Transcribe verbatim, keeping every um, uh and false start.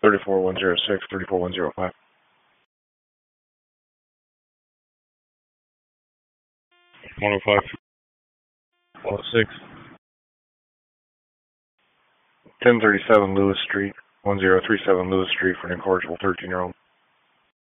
thirty-four one zero six, thirty-four one zero five. one oh five. one oh six. ten thirty-seven Lewis Street, one zero three seven Lewis Street for an incorrigible thirteen-year-old.